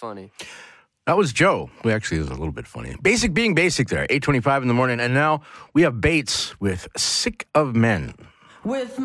funny. That was Joe, who actually is a little bit funny. Basic being basic there, 8:25 in the morning. And now we have Bates with Sick of Men. With my